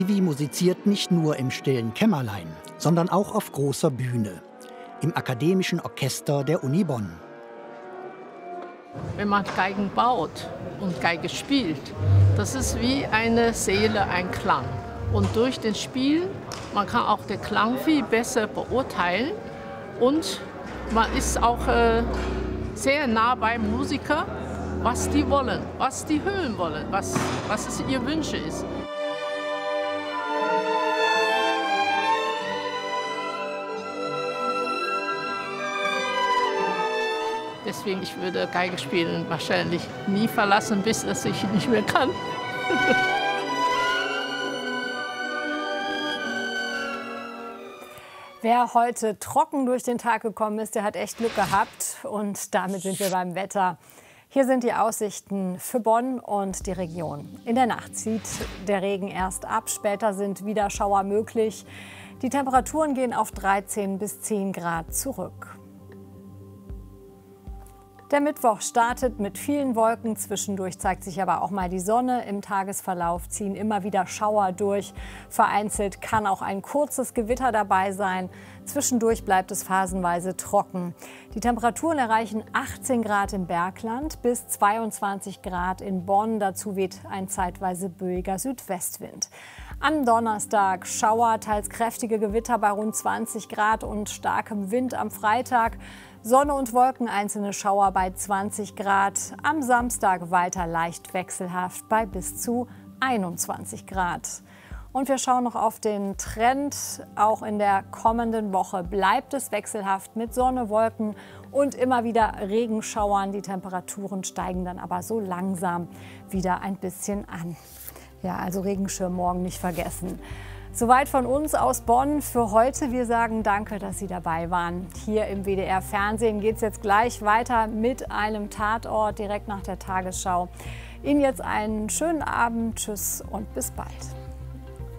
Stevie musiziert nicht nur im stillen Kämmerlein, sondern auch auf großer Bühne, im Akademischen Orchester der Uni Bonn. Wenn man Geigen baut und Geige spielt, das ist wie eine Seele, ein Klang. Und durch den Spiel, man kann auch den Klang viel besser beurteilen und man ist auch sehr nah beim Musiker, was die wollen, was die hören wollen, was es ihr Wünsche ist. Deswegen, ich würde Geige spielen wahrscheinlich nie verlassen, bis dass ich nicht mehr kann. Wer heute trocken durch den Tag gekommen ist, der hat echt Glück gehabt. Und damit sind wir beim Wetter. Hier sind die Aussichten für Bonn und die Region. In der Nacht zieht der Regen erst ab, später sind wieder Schauer möglich. Die Temperaturen gehen auf 13 bis 10 Grad zurück. Der Mittwoch startet mit vielen Wolken, zwischendurch zeigt sich aber auch mal die Sonne. Im Tagesverlauf ziehen immer wieder Schauer durch. Vereinzelt kann auch ein kurzes Gewitter dabei sein. Zwischendurch bleibt es phasenweise trocken. Die Temperaturen erreichen 18 Grad im Bergland bis 22 Grad in Bonn. Dazu weht ein zeitweise böiger Südwestwind. Am Donnerstag Schauer, teils kräftige Gewitter bei rund 20 Grad und starkem Wind am Freitag. Sonne und Wolken, einzelne Schauer bei 20 Grad. Am Samstag weiter leicht wechselhaft bei bis zu 21 Grad. Und wir schauen noch auf den Trend. Auch in der kommenden Woche bleibt es wechselhaft mit Sonne, Wolken und immer wieder Regenschauern. Die Temperaturen steigen dann aber so langsam wieder ein bisschen an. Ja, also Regenschirm morgen nicht vergessen. Soweit von uns aus Bonn für heute. Wir sagen danke, dass Sie dabei waren. Hier im WDR Fernsehen geht es jetzt gleich weiter mit einem Tatort direkt nach der Tagesschau. Ihnen jetzt einen schönen Abend. Tschüss und bis bald.